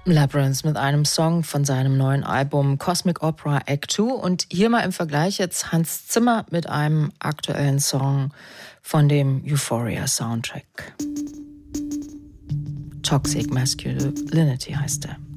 Labyrinth mit einem Song von seinem neuen Album Cosmic Opera Act 2 und hier mal im Vergleich jetzt Hans Zimmer mit einem aktuellen Song von dem Euphoria Soundtrack. Toxic Masculinity heißt er.